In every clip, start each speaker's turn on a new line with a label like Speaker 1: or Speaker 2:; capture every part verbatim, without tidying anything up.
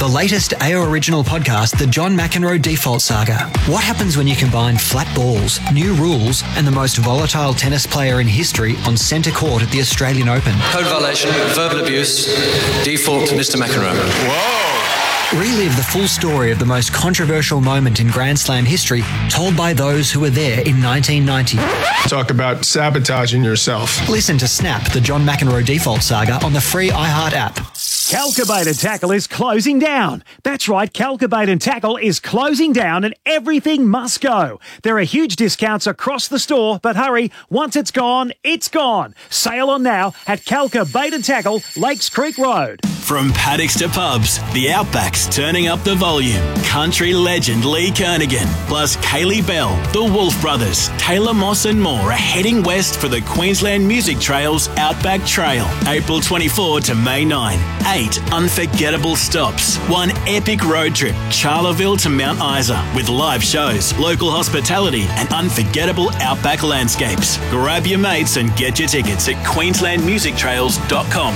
Speaker 1: the latest A O Original podcast, The John McEnroe Default Saga. What happens when you combine flat balls, new rules, and the most volatile tennis player in history on centre court at the Australian Open?
Speaker 2: Code violation, verbal abuse, default Mister McEnroe.
Speaker 3: Whoa!
Speaker 1: Relive the full story of the most controversial moment in Grand Slam history, told by those who were there in nineteen ninety.
Speaker 3: Talk about sabotaging yourself.
Speaker 1: Listen to Snap, the John McEnroe Default Saga on the free iHeart app.
Speaker 4: Calcubait and Tackle is closing down. That's right, Calcubait and Tackle is closing down and everything must go. There are huge discounts across the store, but hurry, once it's gone, it's gone. Sale on now at Calcubait and Tackle, Lakes Creek Road.
Speaker 5: From paddocks to pubs, the Outback's turning up the volume. Country legend Lee Kernaghan, plus Kaylee Bell, the Wolf Brothers, Taylor Moss and more are heading west for the Queensland Music Trails Outback Trail, April twenty-fourth to May ninth. Eight unforgettable stops, one epic road trip, Charleville to Mount Isa, with live shows, local hospitality and unforgettable Outback landscapes. Grab your mates and get your tickets at queensland music trails dot com.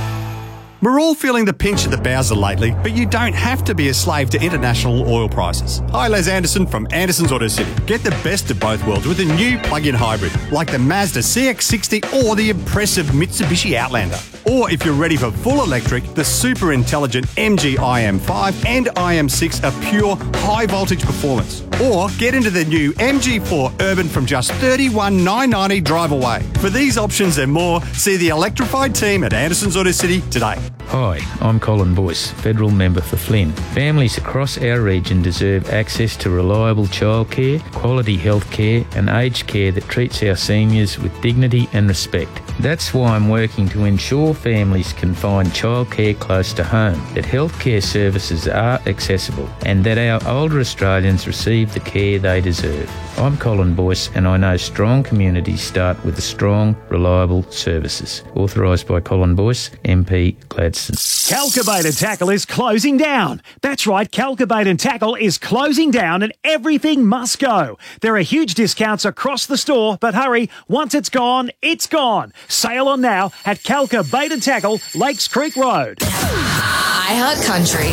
Speaker 6: We're all feeling the pinch of the Bowser lately, but you don't have to be a slave to international oil prices. Hi, Les Anderson from Anderson's Auto City. Get the best of both worlds with a new plug-in hybrid, like the Mazda C X sixty or the impressive Mitsubishi Outlander. Or if you're ready for full electric, the super intelligent M G I M five and I M six are pure high-voltage performance. Or get into the new M G four Urban from just thirty-one thousand nine hundred ninety drive away. For these options and more, see the electrified team at Anderson's Auto City today.
Speaker 7: Hi, I'm Colin Boyce, Federal Member for Flynn. Families across our region deserve access to reliable childcare, quality health care and aged care that treats our seniors with dignity and respect. That's why I'm working to ensure families can find childcare close to home, that healthcare services are accessible and that our older Australians receive the care they deserve. I'm Colin Boyce and I know strong communities start with strong, reliable services. Authorised by Colin Boyce, M P Gladstone.
Speaker 4: Calcubait and Tackle is closing down. That's right, Calcubait and Tackle is closing down and everything must go. There are huge discounts across the store, but hurry, once it's gone, it's gone. Sale on now at Calcubait and Tackle, Lakes Creek Road.
Speaker 8: iHeart Country.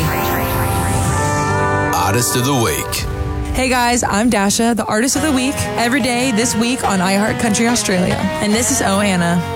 Speaker 9: Artist of the Week.
Speaker 10: Hey guys, I'm Dasha, the Artist of the Week, every day this week on iHeart Country Australia. And this is Oh Anna.